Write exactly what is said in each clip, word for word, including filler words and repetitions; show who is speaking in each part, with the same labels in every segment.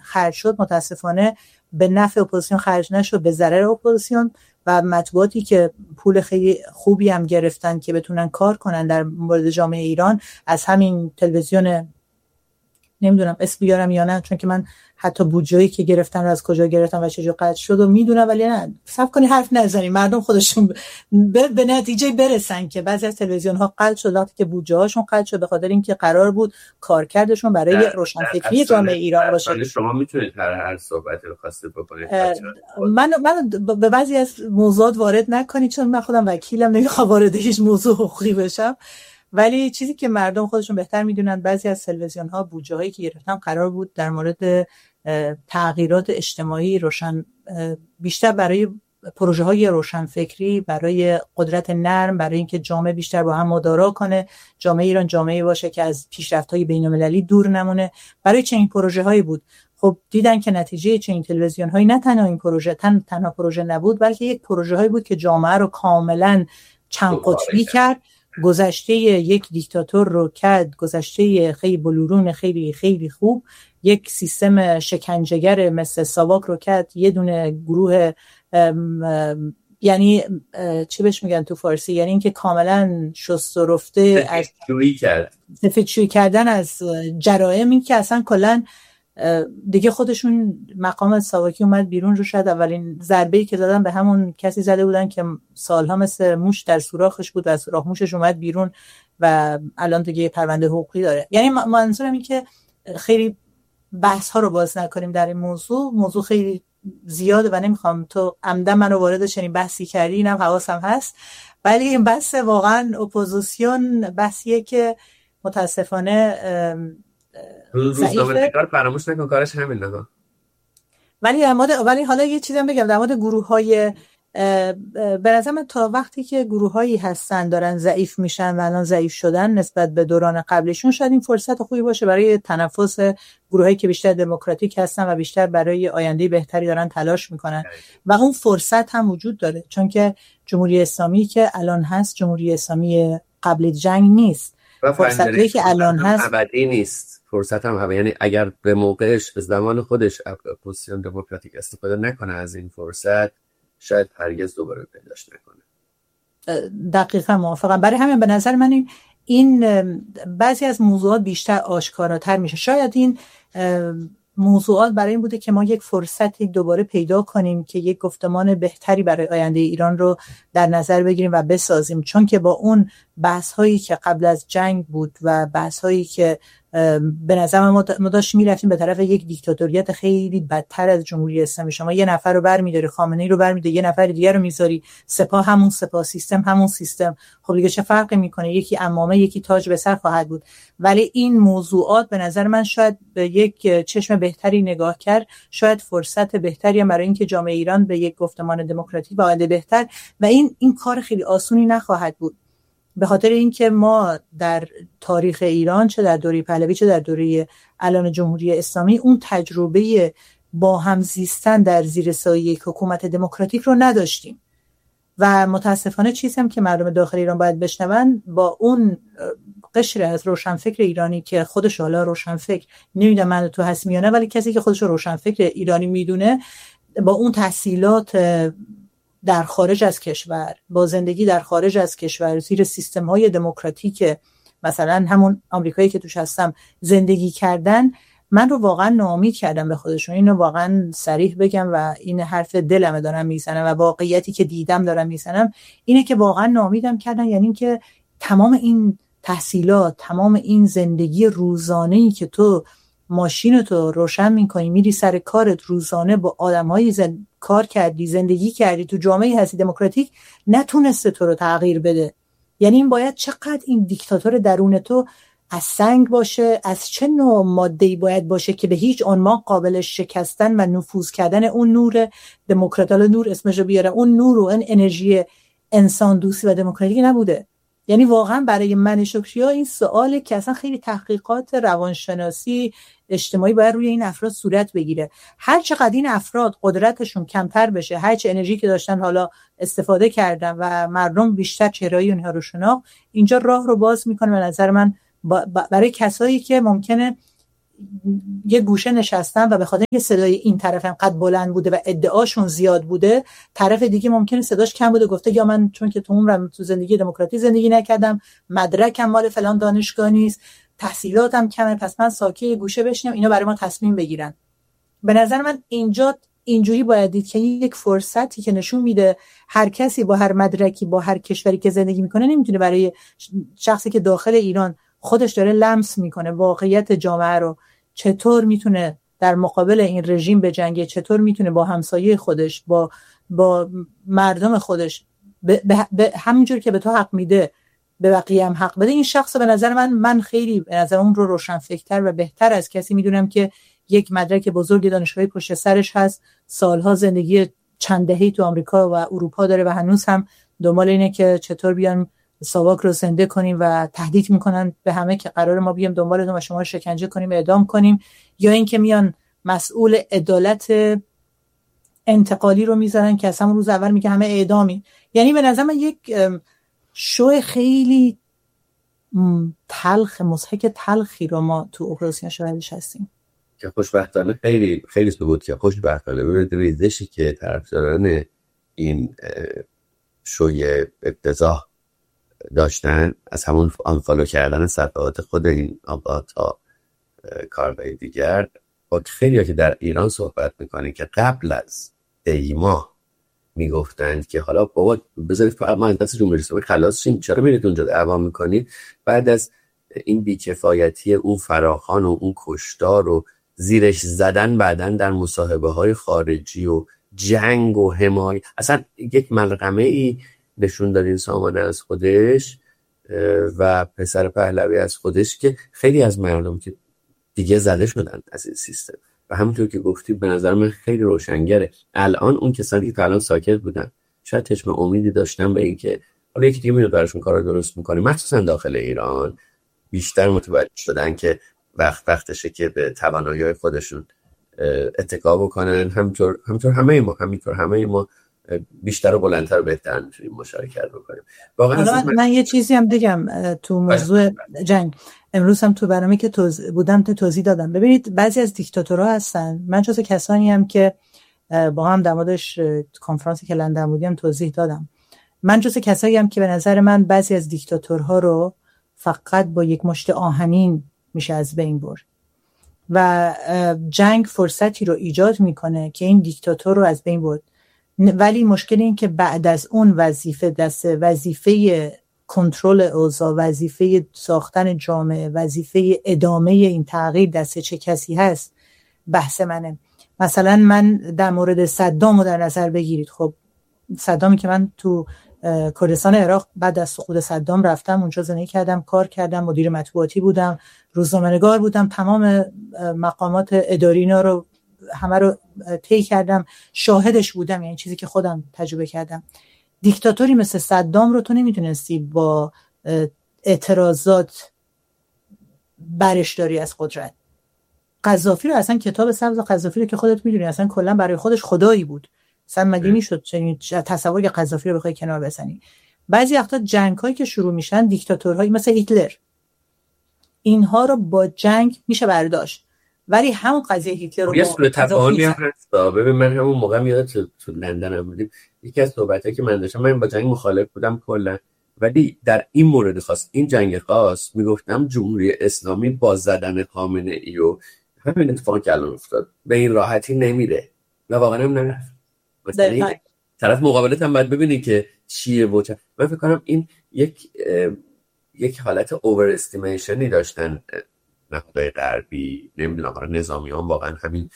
Speaker 1: خرج شد متاسفانه به نفع اپوزیسیون خرج نشد، به ضرر اپوزیسیون و مطبوعاتی که پول خیلی خوبی هم گرفتن که بتونن کار کنن در مورد جامعه ایران از همین تلویزیون، نمیدونم اسم بیارم یا نه چون که من حتی بودجه‌ای که گرفتن رو از کجا گرفتن و چجوری قطع شد و میدونم، ولی نه صبر کنی حرف نزنی، مردم خودشون به, به نتیجه برسن که بعضی از تلویزیون‌ها قطع شد وقتی که بودجه‌هاشون قطع شد به خاطر اینکه قرار بود کارکردشون برای روشنفکری جامعه ایران باشه.
Speaker 2: شما میتونید هر هر صحبتی رو خواستید بکنید.
Speaker 1: من من به بعضی از موضوعات وارد نکنید چون من خودم وکیلم، نمیخوام وارد هیچ موضوع حقوقی بشم، ولی چیزی که مردم خودشون بهتر میدونن بعضی از تلویزیون‌ها بودجه‌هایی که گرفتن قرار بود در مورد تغییرات اجتماعی روشن بیشتر برای پروژه‌های روشنفکری، برای قدرت نرم، برای اینکه جامعه بیشتر با هم مدارا کنه، جامعه ایران جامعه‌ای باشه که از پیشرفت‌های بین‌المللی دور نمونه، برای چنین پروژه‌هایی بود. خب دیدن که نتیجه چنین تلویزیون‌هایی نه تنها این پروژه تن تنها پروژه نبود، بلکه یک پروژه‌هایی بود که جامعه رو کاملاً چند قطبی کرد، گذشته یک دیکتاتور رو کرد گذشته خیلی بلورون خیلی خیلی خوب، یک سیستم شکنجهگر مثل ساواک رو کرد یه دونه گروه ام ام یعنی چی بهش میگن تو فارسی، یعنی اینکه کاملا شست و رفته از
Speaker 2: سفیدشویی کرد
Speaker 1: سفیدشویی کردن از جرائمی که اصلا کلا دیگه خودشون مقام ساواکی اومد بیرون رو، شد اولین ضربه‌ای که زدن به همون کسی زده بودن که سالها مثل موش در سوراخش بود و از سوراخ موشش اومد بیرون و الان دیگه پرونده حقوقی داره. یعنی منظورم این که خیلی بحث ها رو باز نکنیم در این موضوع، موضوع خیلی زیاده و نمیخوام تو عمدن منو وارد چنین بحثی کردی، اینم حواسم هست، ولی این بحث واقعا اپوزیسیون بحثیه که متاسفانه
Speaker 2: روزنامه‌نگار فراموش نکن کارش همین نگاه.
Speaker 1: ولی در مورد ولی حالا یه چیزی هم بگم در مورد گروه‌های، به نظر من تا وقتی که گروه‌هایی هستن دارن ضعیف میشن و الان ضعیف شدن نسبت به دوران قبلشون، شاید این فرصت خوبی باشه برای تنفس گروهایی که بیشتر دموکراتیک هستن و بیشتر برای آینده بهتری دارن تلاش میکنن و اون فرصت هم وجود داره، چون که جمهوری اسلامی که الان هست جمهوری اسلامی قبل جنگ نیست، فرصتی که الان هست
Speaker 2: ابدی نیست، فرصت هم هست. یعنی اگر به موقعش به زمان خودش اپوزیسیون دموکراتیک استفاده نکنه از این فرصت، شاید هرگز دوباره پیداش نکنه.
Speaker 1: دقیقاً موافقم. برای همین به نظر من این, این بعضی از موضوعات بیشتر آشکاراتر میشه. شاید این موضوعات برای این بوده که ما یک فرصتی دوباره پیدا کنیم که یک گفتمان بهتری برای آینده ایران رو در نظر بگیریم و بسازیم، چون که با اون بحث هایی که قبل از جنگ بود و بحث هایی که به نظر ما داشت میرفتیم به طرف یک دیکتاتوریت خیلی بدتر از جمهوری اسلامی. شما یه نفر رو برمی‌داری، خامنه‌ای رو برمی‌داری، یه نفر دیگه رو میذاری، سپاه همون سپاه، سیستم همون سیستم، خب دیگه چه فرقی میکنه؟ یکی عمامه یکی تاج به سر خواهد بود. ولی این موضوعات به نظر من شاید به یک چشم بهتری نگاه کرد، شاید فرصت بهتری هم برای اینکه جامعه ایران به یک گفتمان دموکراتیک و آینده بهتر، و این این کار خیلی آسونی نخواهد بود، به خاطر اینکه ما در تاریخ ایران چه در دوره پهلوی چه در دوره الان جمهوری اسلامی اون تجربه با هم زیستن در زیر سایه یک حکومت دموکراتیک رو نداشتیم و متاسفانه چیزی هم که مردم داخل ایران باید بشنون، با اون قشر از روشنفکر ایرانی که خودش حالا روشنفکر نمیدونم من تو هست میانه، ولی کسی که خودش روشنفکر ایرانی میدونه، با اون تحصیلات در خارج از کشور، با زندگی در خارج از کشور زیر سیستم‌های دموکراتیک مثلا همون آمریکایی که توش هستم زندگی کردن، من رو واقعا ناامید کردم به خودشون. اینو واقعا صریح بگم و این حرف دلمه دارم میزنم و واقعیتی که دیدم دارم میزنم اینه که واقعا ناامیدم کردن. یعنی این که تمام این تحصیلات، تمام این زندگی روزانه‌ای که تو ماشینتو روشن می‌کنی میری سر کارت، روزانه با آدم‌های زن... کار کردی، زندگی کردی، تو جامعه هستی دموکراتیک، نتونسته تو رو تغییر بده. یعنی این باید چقدر این دیکتاتور درون تو از سنگ باشه، از چه نوع ماده‌ای باید باشه که به هیچ عنوان قابل شکستن و نفوذ کردن اون نور دموکراتال، نور اسمشو بیارم، اون نور و این انرژی انسان دوستی و دموکراتیک نبوده. یعنی واقعا برای من شکریا این سواله که اصلا خیلی تحقیقات روانشناسی اجتماعی باید روی این افراد صورت بگیره. هر چقدر این افراد قدرتشون کمتر بشه، هر چه انرژی که داشتن حالا استفاده کردن و مردم بیشتر چهره‌ای اونها رو شناخت، اینجا راه رو باز میکنه به نظر من برای کسایی که ممکنه یه گوشه نشستن و به خاطر اینکه صدای این طرف انقدر بلند بوده و ادعاشون زیاد بوده، طرف دیگه ممکنه صداش کم بوده، گفته یا من چون که تو عمرم تو زندگی دموکراتی زندگی نکردم، مدرکم مال فلان دانشگاه نیست، تحصیلاتم کمه، پس من ساکت یه گوشه بشینم اینا برای ما تصمیم بگیرن. به نظر من اینجا اینجوری باید دید که یک فرصتی که نشون میده هر کسی با هر مدرکی با هر کشوری که زندگی میکنه نمیتونه برای شخصی که داخل ایران خودش داره لمس میکنه واقعیت جامعه رو، چطور میتونه در مقابل این رژیم بجنگه، چطور میتونه با همسایه خودش با با مردم خودش به, به, به همینجور که به تو حق میده به بقیه هم حق بده. این شخص به نظر من من خیلی به نظر اون رو روشنفکرتر و بهتر از کسی میدونم که یک مدرک بزرگ دانشگاهی پشت سرش هست، سالها زندگی چند دهه‌ای تو آمریکا و اروپا داره و هنوز هم دنبال اینه که چطور بیان ساواک رو زنده کنیم و تهدید میکنن به همه که قرار ما بیام دنبالتون و شما رو شکنجه کنیم، اعدام کنیم، یا اینکه میان مسئول عدالت انتقالی رو میذارن که از همون روز اول میگه همه اعدامی. یعنی به نظر من یک شو خیلی تلخ مضحک تلخی رو ما تو اپوزیسیون شاهدش هستیم
Speaker 2: که خوشبختانه خیلی خیلی ثبوت کرد. خوشبختانه ببینید ریزشی که طرفداران این شوی افتضاح داشتن از همون آنفالو کردن صفحات خود این آقا تا کارهای دیگر، با خیلی ها که در ایران صحبت میکنن که قبل از دیما میگفتند که حالا بابا بذارید ما از دست جمهوری اسلامی خلاص شیم، چرا میرید اونجا دعوا میکنید؟ بعد از این بیکفایتی اون فراخان و اون کشتار و زیرش زدن بعدن در مصاحبه های خارجی و جنگ و حمایت، اصلا یک ملغمه ای نشون داد این سامانه از خودش و پسر پهلوی از خودش که خیلی از مردم که دیگه زده شدن از این سیستم. و همونطور که گفتی به نظر من خیلی روشنگره. الان اون کسانی که الان ساکت بودن شاید چشم امیدی داشتن به این که حالا یکی دیگه میاد براشون کارا درست میکنه، مخصوصا داخل ایران بیشتر متوجه شدن که وقت وقتشه که به توانایی‌های خودشون اتکا بکنن. همینطور همینطور همه ما همینطور همه ما بیشتر و بلندتر و بهتر میتونیم مشارکت بکنیم. واقعا
Speaker 1: من, من, من یه چیزی هم بگم تو موضوع جنگ. امروز هم تو برنامه که توضیح بودم تو توضیح دادم. ببینید بعضی از دیکتاتورها هستن، من جز کسانی هم که با هم در موردش کنفرانسی که لندن بودیم توضیح دادم، من جز کسایی هم که به نظر من بعضی از دیکتاتورها رو فقط با یک مشت آهنین میشه از بین برد و جنگ فرصتی رو ایجاد میکنه که این دیکتاتور رو از بین برد. ولی مشکل این که بعد از اون وظیفه دست وظیفه کنترل اوضاع، وظیفه ساختن جامعه، وظیفه ادامه این تغییر دست چه کسی هست بحث منه. مثلا من در مورد صدام رو در نظر بگیرید. خب صدامی که من تو کردستان عراق بعد از سقوط صدام رفتم اونجا زندگی کردم، کار کردم، مدیر مطبوعاتی بودم، روزنامه‌نگار بودم، تمام مقامات اداری اینا رو همه رو طی کردم، شاهدش بودم، یعنی چیزی که خودم تجربه کردم. دیکتاتوری مثل صدام رو تو نمیتونستی با اعتراضات برش داری از قدرت. قذافی رو اصلا کتاب سبز قذافی رو که خودت میدونی اصلا کلا برای خودش خدایی بود، اصلا مگه میشد چنین تصور که قذافی رو بخوای کنار بزنی؟ بعضی وقتا جنگ‌هایی که شروع میشن دیکتاتورهایی مثل هیتلر، اینها رو با جنگ میشه برداشت، ولی همون قضیه هیتلر رو
Speaker 2: یه سوء تفاهمی هم هست. ببین من همون موقع میاد تو, تو لندن هم بودیم، یکی از صحبتایی که من داشتم، من با جنگ مخالف بودم کلا، ولی در این مورد خاص، این جنگ خاص، میگفتم جمهوری اسلامی با زدن خامنه ای و همین اتفاقی که الان افتاد به این راحتی نمیره و واقعا هم نرفت. مثلا طرف مقابلت هم باید ببینی که چیه و چه. من فکر کنم این یک یک حالت اوور استیمیشنی داشتن نهادهای غربی، نمیدونم آره نظامیان واقعا همین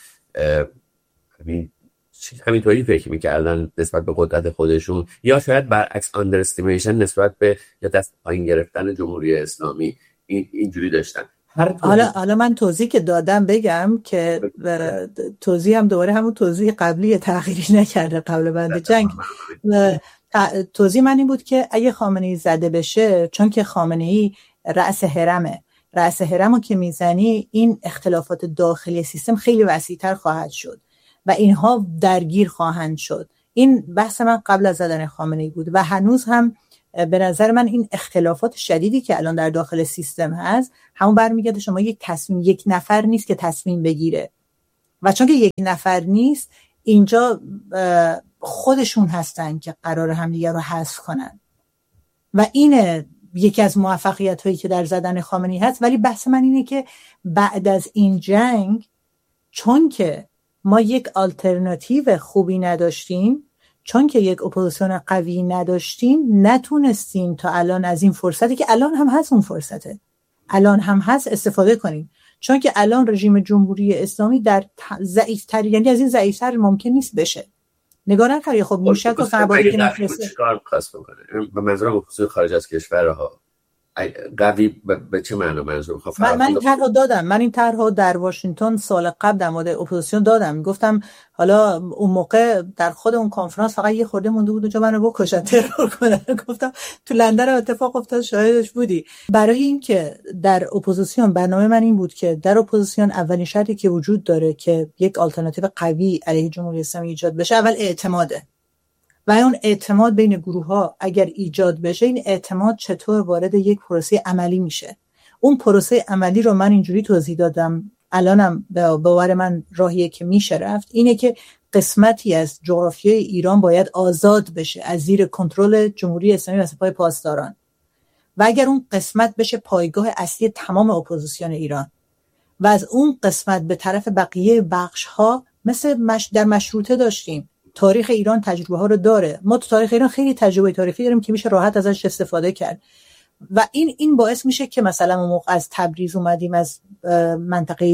Speaker 2: همین همینطوری فکر میکردن نسبت به قدرت خودشون، یا شاید برعکس آندر استیمیشن نسبت به یا دست پایین گرفتن جمهوری اسلامی این اینجوری داشتن.
Speaker 1: حالا حالا من توضیح که دادم بگم که توضیح هم دوباره همون توضیح قبلی تغییری نکرده قبل بند جنگ. توضیح من این بود که اگه خامنه‌ای زده بشه، چون که خامنه‌ای رأس هرمه، رأس هرمو که میزنی این اختلافات داخلی سیستم خیلی وسیع‌تر خواهد شد و اینها درگیر خواهند شد. این بحث من قبل از زدن خامنه‌ای بود و هنوز هم به نظر من این اختلافات شدیدی که الان در داخل سیستم هست همون برمیگرده شما یک تصمیم یک نفر نیست که تصمیم بگیره و چون که یک نفر نیست اینجا خودشون هستن که قرار همدیگه رو حذف کنن و این یکی از موفقیت هایی که در زدن خامنه‌ای هست. ولی بحث من اینه که بعد از این جنگ چون که ما یک آلترناتیو خوبی نداشتیم، چون که یک اپوزیسیون قوی نداشتیم، نتونستیم تا الان از این فرصتی که الان هم هست، اون فرصته الان هم هست، استفاده کنیم. چون که الان رژیم جمهوری اسلامی در ضعیف‌تر، یعنی از این ضعیف‌تر ممکن نیست بشه. نگاه نکنید خب موشک و فوایی که نفرسته
Speaker 2: چیکار خواست بکنه. به منظورم اپوزیسیون خارج از کشورها قوی به چه معنا منظور خب
Speaker 1: من, من این طرحو دادم من این طرحو در واشنگتن سال قبل در مورد اپوزیسیون دادم. گفتم حالا اون موقع در خود اون کنفرانس فقط یه خورده مونده بود اونجا منو بکشن، ترور کنن. گفتم تو لندن اتفاق افتاد، شاهدش بودی. برای اینکه در اپوزیسیون برنامه من این بود که در اپوزیسیون اولین شرطی که وجود داره که یک آلترناتیو قوی علیه جمهوری اسلامی ایجاد بشه، اول اعتماده. و اون اعتماد بین گروه‌ها اگر ایجاد بشه، این اعتماد چطور وارد یک پروسه عملی میشه؟ اون پروسه عملی رو من اینجوری توضیح دادم، الانم به باور من راهیه که میشه رفت، اینه که قسمتی از جغرافیای ایران باید آزاد بشه از زیر کنترل جمهوری اسلامی و سپاه پاسداران و اگر اون قسمت بشه پایگاه اصلی تمام اپوزیسیون ایران و از اون قسمت به طرف بقیه بخش‌ها، مثل مش در مشروطه داشتیم. تاریخ ایران تجربه ها رو داره، ما تو تاریخ ایران خیلی تجربه تاریخی داریم که میشه راحت ازش استفاده کرد و این این باعث میشه که مثلا اون موقع از تبریز اومدیم، از منطقه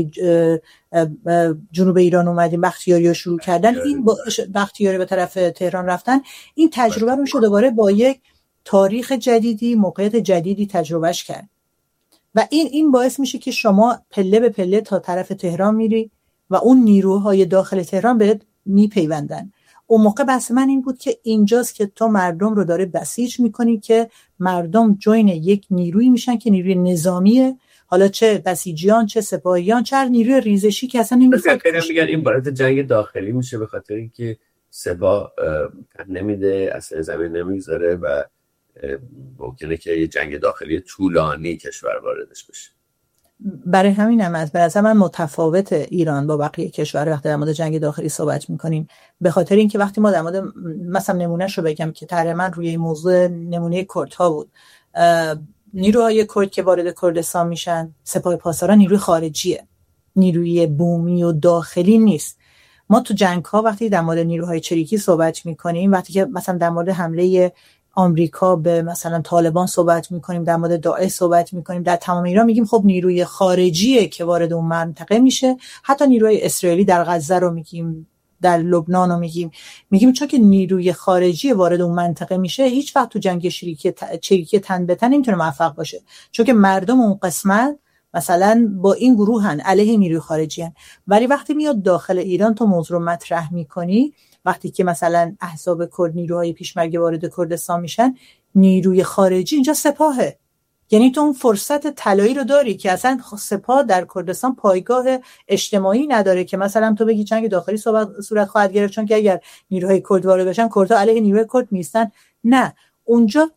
Speaker 1: جنوب ایران اومدیم، بختیاری رو شروع کردن، این بختیاری به طرف تهران رفتن، این تجربه رو میشه دوباره با یک تاریخ جدیدی، موقعیت جدیدی تجربهش کرد و این این باعث میشه که شما پله به پله تا طرف تهران میری و اون نیروهای داخل تهران بهت میپیوندن. اون موقع بحث من این بود که اینجاست که تو مردم رو داره بسیج میکنی که مردم جوین یک نیروی میشن که نیروی نظامیه، حالا چه بسیجیان چه سپاهیان چه نیروی ریزشی که اصلا نمیخواد.
Speaker 2: میگن این وارد جنگ داخلی میشه به خاطر اینکه سپاه نمیده، اصلا زمین نمیذاره و ممکنه که یه جنگ داخلی طولانی کشور واردش بشه.
Speaker 1: برای همین هم از برای من متفاوت ایران با بقیه کشور وقتی در مورد جنگ داخلی صحبت میکنیم، به خاطر اینکه وقتی ما در مورد مثلا نمونهشو بگم که طرح من روی این موضوع نمونه کردها بود، نیروهای کرد که وارد کردستان میشن، سپاه پاسداران نیروی خارجیه، نیروی بومی و داخلی نیست. ما تو جنگ ها وقتی در مورد نیروهای چریکی صحبت میکنیم، وقتی که مثلا در مورد حمله آمریکا به مثلا طالبان صحبت میکنیم، در مورد داعش صحبت میکنیم، در تمام ایران میگیم خب نیروی خارجیه که وارد اون منطقه میشه. حتی نیروی اسرائیلی در غزه رو میگیم، در لبنان رو میگیم میگیم چون که نیروی خارجی وارد اون منطقه میشه، هیچ وقت تو جنگ شریکی چریکی تن به تن نمیتونه موفق باشه، چون که مردم اون قسمت مثلا با این گروهن، علیه نیروی خارجی هن. ولی وقتی میاد داخل ایران تو موضوع رو مطرح میکنی، وقتی که مثلا احزاب کرد نیروهای پیشمرگ وارد کردستان میشن، نیروی خارجی اینجا سپاهه. یعنی تو اون فرصت طلایی رو داری که اصلا سپاه در کردستان پایگاه اجتماعی نداره که مثلا تو بگی جنگ داخلی صورت خواهد گرفت چون که اگر نیروهای کرد وارد بشن کردها علیه نیروی کرد میستن. نه، اونجا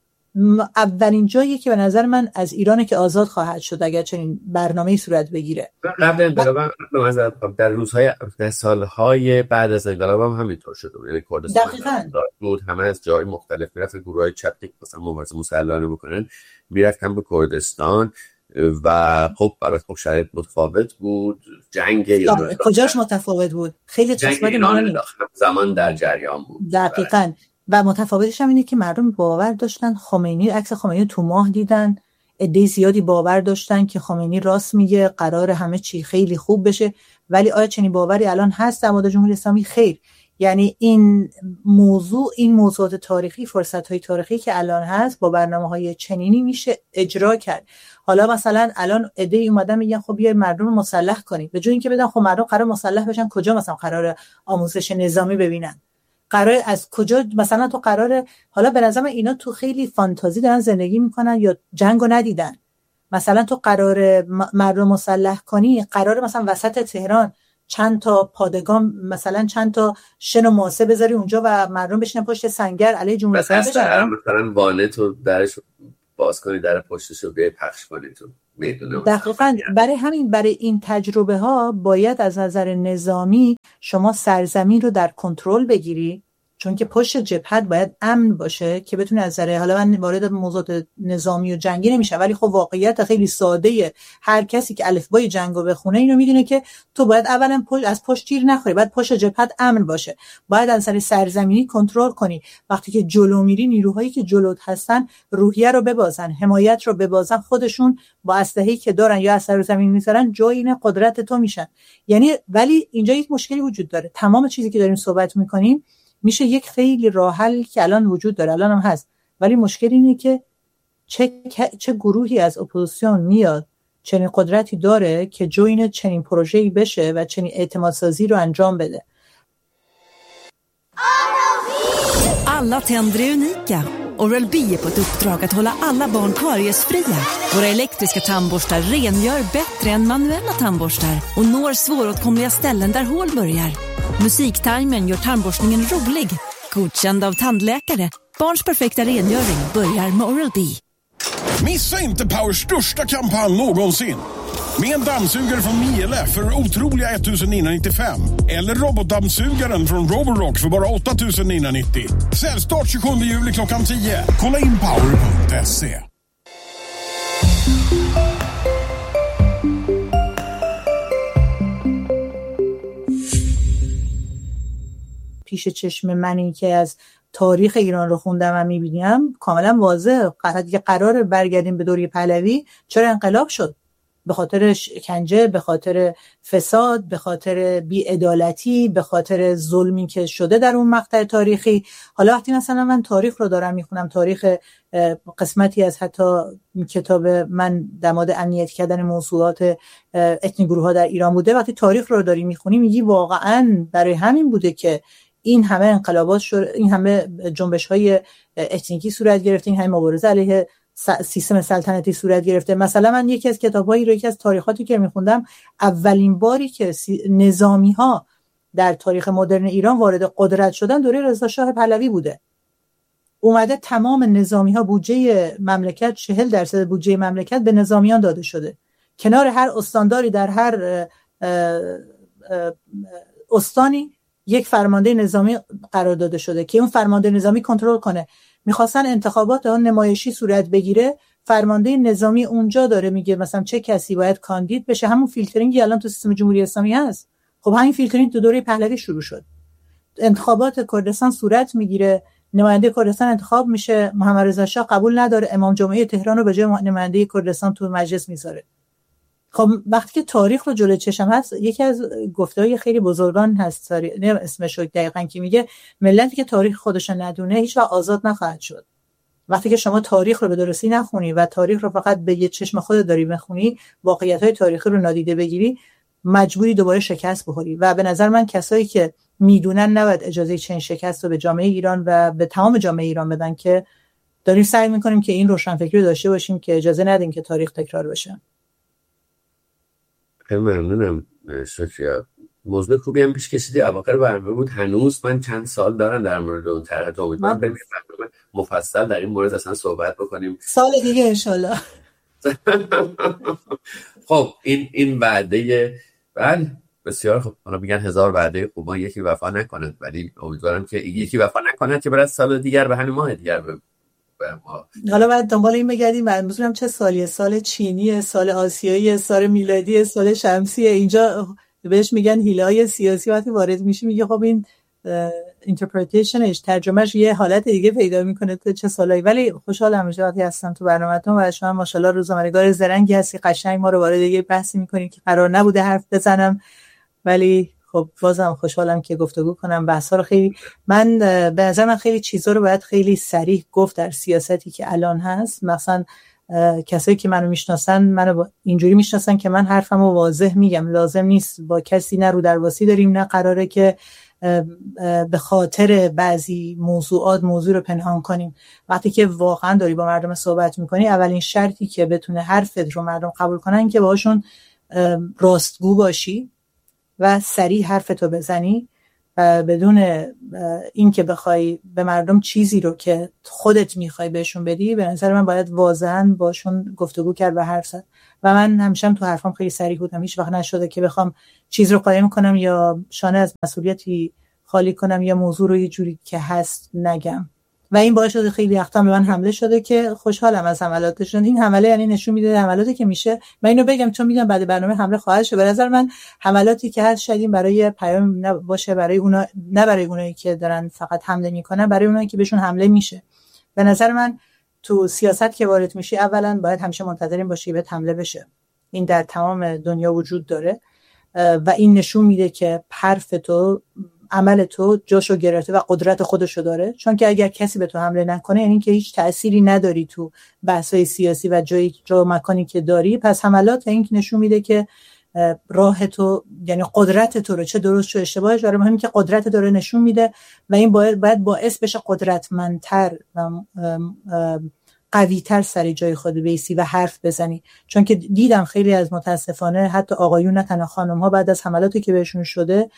Speaker 1: اولین جایی که به نظر من از ایرانه که آزاد خواهد شد اگر چنین برنامه‌ای صورت بگیره.
Speaker 2: قبل انقلاب در روزهای در سالهای بعد از انقلاب هم همینطور شده، یعنی کردستان بود همه از جای مختلف میرفت، گروهای چپی مثلا مبارزه مسلحانه بکنن میرفتن به کردستان و خب برای خب شرایط متفاوت بود. جنگ ایران
Speaker 1: کجاش متفاوت بود؟ خیلی قسمت
Speaker 2: زمان در جریان بود.
Speaker 1: دقیقاً. و متفاوتش هم اینه که مردم باور داشتن خمینی، عکس خمینی تو ماه دیدن، عده زیادی باور داشتن که خمینی راست میگه، قرار همه چی خیلی خوب بشه. ولی آیا چنین باوری الان هست در مورد جمهوری اسلامی؟ خیر. یعنی این موضوع، این موضوعات تاریخی، فرصت‌های تاریخی که الان هست با برنامه‌های چنینی میشه اجرا کرد. حالا مثلا الان عده‌ای اومدن میگن خب بیاید مردم رو مسلح کنیم، به جای اینکه بدن خب مردم قرار مسلح بشن، کجا مثلا قرار آموزش نظامی ببینن؟ قرار از کجا مثلا تو قرار، حالا به نظر من اینا تو خیلی فانتازی دارن زندگی میکنن یا جنگو ندیدن. مثلا تو قرار مردم مسلح کنی، قرار مثلا وسط تهران چند تا پادگان مثلا چند تا شن و ماسه بذاری اونجا و مردم بشینن پشت سنگر علیه جمهوری اسلامی بشن.
Speaker 2: مثلا وانت رو درش باز کنی، در پشتش رو بیای پخش کنی تو میدونه.
Speaker 1: دقیقاً برای همین برای این تجربه ها باید از نظر نظامی شما سرزمین رو در کنترل بگیری، چون که پشت جبهت باید امن باشه که بتونه از نظر، حالا من وارد موضوعات نظامی و جنگی نمیشم ولی خب واقعیت خیلی ساده هر کسی که الفبای جنگو بخونه اینو میدونه که تو باید اولا پشت از پشت تیر نخوری، بعد پشت جبهت امن باشه، باید از نظر سرزمینی کنترل کنی، وقتی که جلو میری نیروهایی که جلوت هستن روحیه رو ببازن، حمایت رو ببازن، خودشون با اسلحه‌ای که دارن یا از سرزمین میذارن جوین قدرت تو میشن. یعنی ولی اینجا یک مشکلی وجود داره، تمام چیزی که داریم صحبت میکنیم میشه یک خیلی راه حل که الان وجود داره، الان هم هست، ولی مشکل اینه که چه چه گروهی از اپوزیسیون میاد چنین قدرتی داره که جوین چنین پروژه‌ای بشه و چنین اعتماد سازی رو انجام بده.
Speaker 3: Alla tänder är unika. Oral-B är på ett uppdrag att hålla alla barn kariesfria. Våra elektriska tandborstar rengör bättre än manuella tandborstar och når svåråtkomliga ställen där hål börjar. Musiktimern gör tandborstningen rolig. Godkänd av tandläkare. Barns perfekta rengöring börjar med Oral-B.
Speaker 4: Missa inte Powers största kampanj någonsin. Med en dammsugare från Miele för otroliga ettusen niohundranittiofem. Eller robotdammsugaren från Roborock för bara åtta tusen niohundranittio. Säljstart tjugosjunde juli klockan tio. Kolla in power punkt se.
Speaker 1: پیش چشم منی که از تاریخ ایران رو خوندم و میبینم کاملا واضح قرار قرار برگردیم به دوره پهلوی. چرا انقلاب شد؟ به خاطر شکنجه، به خاطر فساد، به خاطر بی‌عدالتی، به خاطر ظلمی که شده در اون مقطع تاریخی. حالا وقتی مثلا من تاریخ رو دارم میخونم، تاریخ قسمتی از حتی کتاب من در مورد امنیت کردن موضوعات اتنیک گروه ها در ایران بوده، وقتی تاریخ رو داری میخونی میگی واقعا برای همین بوده که این همه انقلابات شد، این همه جنبش‌های اتنیکی صورت گرفته، این همه مبارزه علیه سیستم سلطنتی صورت گرفته. مثلا من یکی از کتاب‌هایی رو، یکی از تاریخاتی که می‌خوندم، اولین باری که نظامی‌ها در تاریخ مدرن ایران وارد قدرت شدن دوره رضا شاه پهلوی بوده. اومده تمام نظامی‌ها بودجه مملکت، چهل درصد بودجه مملکت به نظامیان داده شده. کنار هر استانداری در هر استانی یک فرمانده نظامی قرار داده شده که اون فرمانده نظامی کنترل کنه. میخواستن انتخابات اون نمایشی صورت بگیره، فرمانده نظامی اونجا داره میگه مثلا چه کسی باید کاندید بشه. همون فیلترینگی الان تو سیستم جمهوری اسلامی هست. خب همین فیلترینگ تو دوره پهلوی شروع شد. انتخابات کردستان صورت میگیره، نماینده کردستان انتخاب میشه، محمد رضا شاه قبول نداره، امام جمعه تهران رو به جای نماینده کردستان تو مجلس میذاره. خب وقتی که تاریخ رو جلوی چشم هست، یکی از گفته‌های خیلی بزرگان هست، نه اسمش رو دقیقاً که میگه ملتی که تاریخ خودش ندونه هیچ وقت آزاد نخواهد شد. وقتی که شما تاریخ رو به درستی نخونی و تاریخ رو فقط به یه چشم خودت داری بخونی، واقعیت‌های تاریخی رو نادیده بگیری، مجبوری دوباره شکست بخوری. و به نظر من کسایی که میدونن نباید اجازه چنین شکست رو به جامعه ایران و به تمام جامعه ایران بدن، که داریم سعی می‌کنیم که این روشنفکری رو داشته باشیم که اجازه ندیم که تاریخ تکرار بشه.
Speaker 2: خیلی ممنونم شکریا. موضوع خوبی هم پیش کشیدی. اواخر برنامه بود، هنوز من چند سال دارم در مورد اون طرح. امیدوارم بریم برنامه مفصل در این مورد اصلا صحبت بکنیم
Speaker 1: سال دیگه انشالله.
Speaker 2: خب این این وعده، بله بسیار خب. حالا میگن هزار وعده خوب یکی وفا نکند، ولی امیدوارم که یکی وفا نکند که برای سال دیگر به همین ماه دیگر به
Speaker 1: حالا بعد دنبال این بگردیم منظورم چه سالیه، سال چینی، سال آسیایی، سال میلادی، سال شمسی. اینجا بهش میگن هیله‌های سیاسی. وقتی وارد میشی میگه خب این اینترپریتیشنش، ترجمهش یه حالت دیگه پیدا میکنه تو چه سالایی. ولی خوشحالم میشه وقتی هستم تو برنامه‌تون و شما ماشاءالله روزنامه‌نگار زرنگی هستی، قشنگ ما رو وارد یه بحثی میکنین که قرار نبوده حرف بزنم، ولی خب بازم خوشحالم که گفتگو کنم. بحثا رو خیلی من به نظر من خیلی چیزا رو باید خیلی صریح گفت در سیاستی که الان هست. مثلا کسایی که منو میشناسن منو اینجوری میشناسن که من حرفمو واضح میگم، لازم نیست با کسی نه رو درواسی داریم، نه قراره که به خاطر بعضی موضوعات موضوع رو پنهان کنیم. وقتی که واقعا داری با مردم صحبت میکنی، اولین شرطی که بتونه حرفت رو مردم قبول کنن که باهاشون راستگو باشی و سریع حرفتو بزنی و بدون این که بخوای به مردم چیزی رو که خودت میخوای بهشون بدی، به نظر من باید واضحاً باشون گفتگو کرد و حرف زد. و من همیشه تو حرفام خیلی صریح بودم، هیچ وقت نشده که بخوام چیز رو قایم کنم یا شانه از مسئولیتی خالی کنم یا موضوع رو یه جوری که هست نگم. و این باعث شده خیلی وقتا به من حمله شده که خوشحالم از حملاتشون. این حمله یعنی نشون میده حملاتی که میشه، من اینو بگم چون میدونم بعد برنامه حمله خواهد شد، به نظر من حملاتی که هست شاید این برای پیام باشه، برای اونا، نه برای اونایی که دارن فقط حمله میکنن، برای اونایی که بهشون حمله میشه. به نظر من تو سیاست که وارد میشی اولا باید همیشه منتظرین باشی به حمله بشه. این در تمام دنیا وجود داره و این نشون میده که حرف تو، عمل تو جاشو گرفته و قدرت خودشو داره. چون که اگر کسی به تو حمله نکنه یعنی که هیچ تأثیری نداری تو بحث‌های سیاسی و جای جا مکانی که داری. پس حملات این نشون میده که راه تو، یعنی قدرت تو رو، چه درست چه اشتباهش، برای مهمی که قدرت داره نشون میده و این باید باید باعث بشه قدرتمندتر و قوی‌تر سر جای خود بیسی و حرف بزنی. چون که دیدم خیلی از متاسفانه حتی آقایون نه تنها خانم‌ها بعد از حملاتی که بهشون شده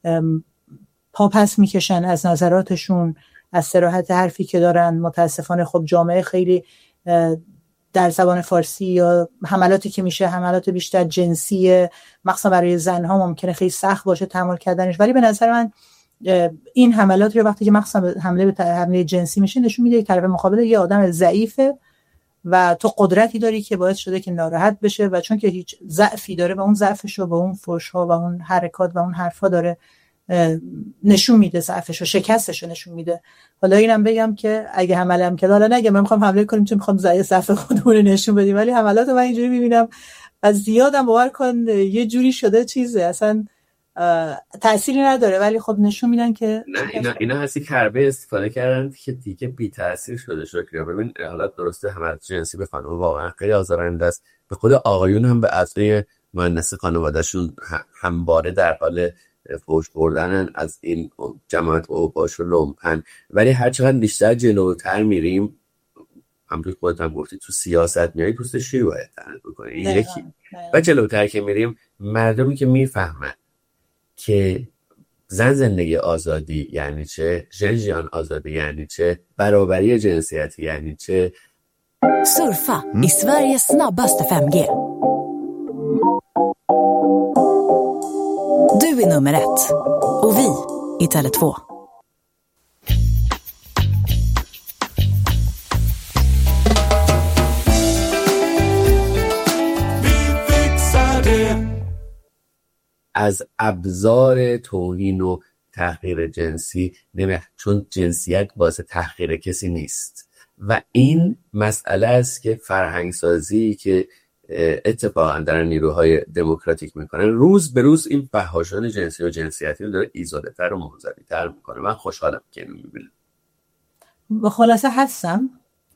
Speaker 1: پا پس میکشن از نظراتشون، از صراحت حرفی که دارن. متاسفانه خب جامعه خیلی در زبان فارسی یا حملاتی که میشه حملات بیشتر جنسی، مخصوصا برای زنها ممکنه خیلی سخت باشه تحمل کردنش، ولی به نظر من این حملات رو وقتی که مخصوصا حمله به حمله جنسی میشه نشون میده یک طرف مقابل یه آدم ضعیفه و تو قدرتی داری که باعث شده که ناراحت بشه و چون که هیچ ضعفی داره و اون ضعفش رو با اون فحش‌ها و اون حرکات و اون حرفا داره نشون میده، ضعفش و شکستش رو نشون میده. حالا اینم بگم که اگه حمله هم که حالا نگم من میخوام حمله کنیم چون میخوام ضعف خودمون رو نشون بدیم، ولی حملات رو من اینجوری میبینم از زیادم باور کن یه جوری شده چیزه اصلا تأثیری نداره، ولی خب نشون میدن که
Speaker 2: نه اینا اینا هستی کربه استفاده کردن که دیگه بی تاثیر شده. شکر ببین حالت درسته حملات جنسی به خانم واقعا خیلی آزارنده است، به خود آقایون هم به اعضای مؤنث خانواده‌شون همواره در حال فوش بردن از این جماعت اوباش و لومپن. ولی هر چقدر بیشتر جلوتر میریم، همونطور خودت هم گفتی تو سیاست میای پوست شیر باید تنت بکنی این یکی. و جلوتر که میریم مردمی که میفهمن که زن زندگی آزادی یعنی چه، ژن ژیان آزادی یعنی چه، برابری جنسیتی یعنی چه.
Speaker 3: Surfa i Sveriges snabbaste fem G. Du är nummer ett och vi i Tele två.
Speaker 2: از ابزار توهین و تحقیر جنسی نمی، چون جنسیت واسه تحقیر کسی نیست و این مسئله است که فرهنگسازی که اتفاقا در نیروهای دموکراتیک میکنن روز به روز این فحاشان جنسی و جنسیتی رو داره ایزاده تر و منزوی تر میکنه. من خوشحالم که اینو میبینم.
Speaker 1: به خلاصه هستم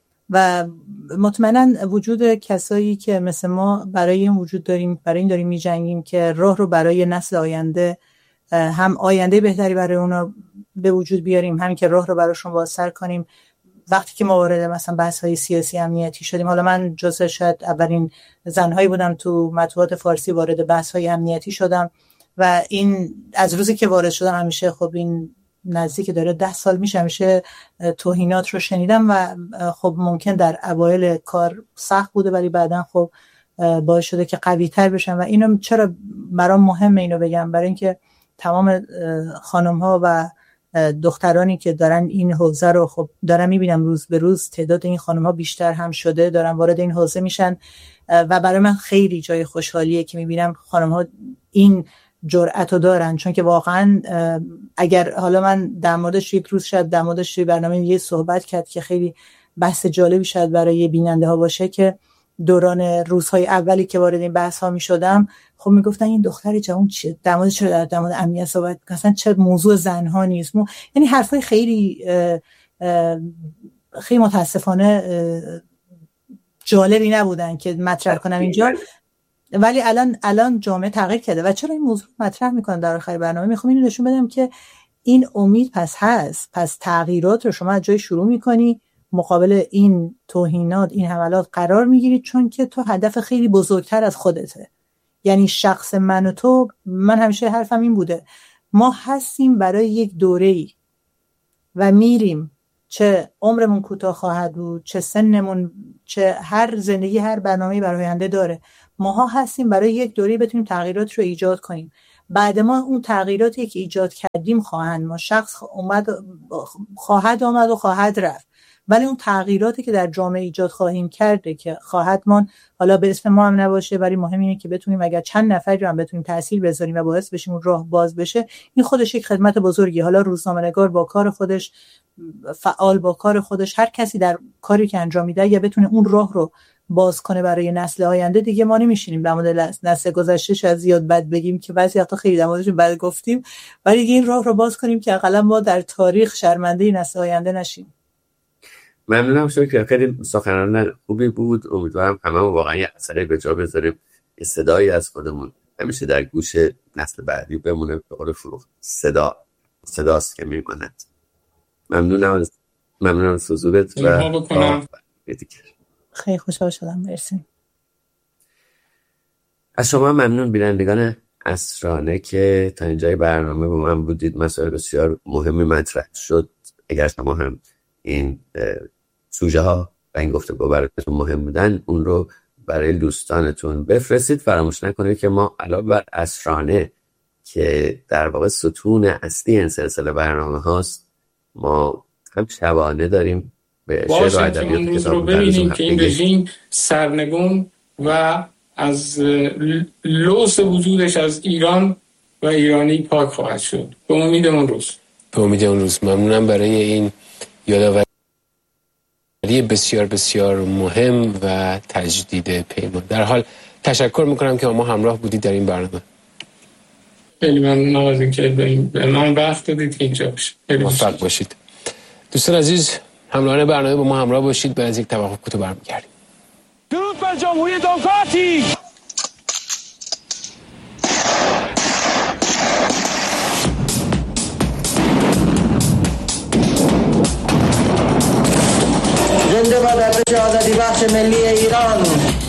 Speaker 1: و مطمئنا وجود کسایی که مثل ما برای این وجود داریم، برای این داریم میجنگیم که راه رو برای نسل آینده، هم آینده بهتری برای اونا به وجود بیاریم، همین که راه رو براشون واسر کنیم. وقتی که ما وارد مثلا بحث‌های سیاسی امنیتی شدیم، حالا من جزء شاید اولین زنهایی بودم تو مطبوعات فارسی وارد بحث‌های امنیتی شدم و این از روزی که وارد شدم همیشه خب این نزدیک داره ده سال میشه همیشه توهینات رو شنیدم و خب ممکن در اوایل کار سخت بوده ولی بعداً خب باعث شده که قوی‌تر بشم. و اینو چرا برام مهمه اینو بگم؟ برای اینکه تمام خانم‌ها و دخترانی که دارن این حوزه رو خب دارن میبینم روز به روز تعداد این خانم‌ها بیشتر هم شده، دارن وارد این حوزه میشن و برای من خیلی جای خوشحالیه که میبینم خانم‌ها این جرأت رو دارن. چون که واقعا اگر حالا من در موردش یک روز شاید در موردش توی برنامه یه صحبت کرد که خیلی بحث جالبی شاید برای بیننده ها باشه، که دوران روزهای اولی که وارد این بحث ها می شدم خب می گفتن این دختر جوان چیه، در مورد چرا در مورد امنیت صحبت مثلا چه موضوع زنها نیست مو... یعنی حرفای خیلی اه اه خیلی متاسفانه جالبی نبودن که مطرح کنم اینجا. ولی الان الان جامعه تغییر کرده و چرا این موضوع مطرح میکنم در آخر برنامه؟ میخوام اینو نشون بدم که این امید پس هست، پس تغییرات رو شما از جای شروع میکنی، مقابل این توهینات این حملات قرار میگیری، چون که تو هدف خیلی بزرگتر از خودته. یعنی شخص من و تو، من همیشه حرفم این بوده ما هستیم برای یک دوره‌ای و میریم، چه عمرمون کوتاه خواهد بود، چه سنمون، چه هر زندگی هر برنامه‌ای برای آینده داره، ماها هستیم برای یک دوره‌ای بتونیم تغییرات رو ایجاد کنیم. بعد ما اون تغییراتی که ایجاد کردیم خواهند ما شخص اومد خواهد آمد و خواهد رفت، ولی اون تغییراتی که در جامعه ایجاد خواهیم کرده که خواهد من حالا به اسم ما هم نباشه، ولی مهم اینه که بتونیم اگر چند نفری رو هم بتونیم تأثیر بذاریم و باعث بشیم اون راه باز بشه، این خودش یک خدمت بزرگی. حالا روزنامه‌نگار با کار خودش، فعال با کار خودش، هر کسی در کاری که انجام میده یا بتونه اون راه رو باز کنه برای نسل آینده، دیگه ما نمیشینیم در مورد نسل گذشته شاید زیاد بد بگیم که بعضی وقتا خیلی در موردش بد گفتیم، ولی دیگه این راه رو باز کنیم که حداقل ما در تاریخ شرمنده نسل آینده نشیم.
Speaker 2: ممنونم شکر، خیلی سخنرانی خوبی بود. امیدوارم همه واقعا یه اثری به جا بذاریم، یه صدایی از خودمون همیشه در گوش نسل بعدی بمونه. به قول فروغ صدا صداست که میماند. ممنونم از ممنونم از حضورت و
Speaker 1: خیلی خوشحال شدم. مرسی.
Speaker 2: از شما ممنون بینندگان اسرانه که تا اینجای برنامه با من بودید. مسائل بسیار مهمی مطرح شد. اگر شما هم این سوژه ها و این گفتگو براتون مهم بودن، اون رو برای دوستانتون بفرستید. فراموش نکنید که ما علاوه بر اسرانه که در واقع ستون اصلی این سلسله برنامه هاست، ما هم شبانه داریم به شعر و ادبیات کتاب
Speaker 5: رو ببینیم که این رژیم سرنگون و از لوث وجودش از ایران و ایرانی پاک خواهد شد. به امید اون روز.
Speaker 6: به امید اون روز. ممنونم برای این یادآوری بسیار بسیار مهم و تجدید پیمان. در حال تشکر میکنم که ما همراه بودید در این برنامه.
Speaker 5: خیلی ممنونم از اینکه به من وقت دادید که اینجا باشید.
Speaker 6: موفق باشید. دوستان عزیز، همراهان برنامه با ما همراه باشید. بعد از یک توقف کوتاه برمیگردیم.
Speaker 7: درود بر جمهوری دموکراتیک.
Speaker 8: زنده باد ارتش آزادی بخش ملی ایران.